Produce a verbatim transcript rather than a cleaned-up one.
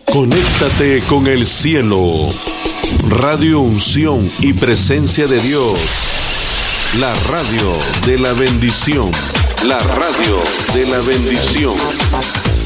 Conéctate con el cielo. Radio Unción y Presencia de Dios. La radio de la bendición. La radio de la bendición.